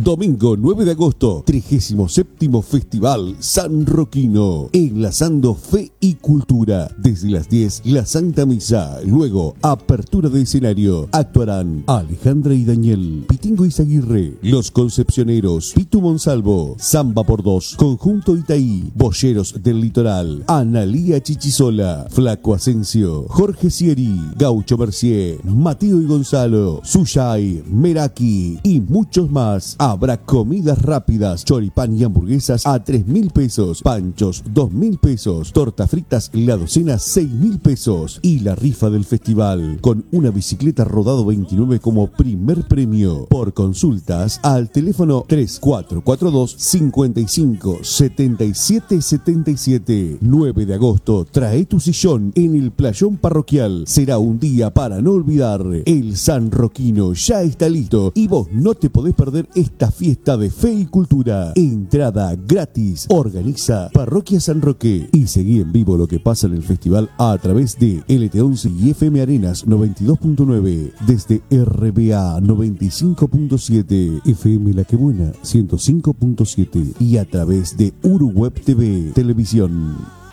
Domingo 9 de agosto, 37º Festival San Roquino, enlazando fe y cultura. Desde las 10, la Santa Misa, luego apertura de escenario. Actuarán Alejandra y Daniel, Pitingo Izaguirre, Los Concepcioneros, Pitu Monsalvo, Samba por Dos, Conjunto Itaí, Boyeros del Litoral, Analía Chichisola, Flaco Asensio, Jorge Sieri, Gaucho Mercier, Mateo y Gonzalo, Suyay, Meraki y muchos más. Habrá comidas rápidas, choripán y hamburguesas a 3.000 pesos, panchos 2.000 pesos, tortas fritas la docena 6.000 pesos y la rifa del festival con una bicicleta Rodado 29 como primer premio. Por consultas al teléfono 3442 55 77 77. 9 de agosto, trae tu sillón en el playón parroquial. Será un día para no olvidar. El San Roquino ya está listo y vos no te podés perder esta fiesta de fe y cultura. Entrada gratis. Organiza Parroquia San Roque y seguí en vivo lo que pasa en el festival a través de LT11 y FM Arenas 92.9, desde RBA 95.7, FM La Que Buena 105.7 y a través de Uruweb TV Televisión.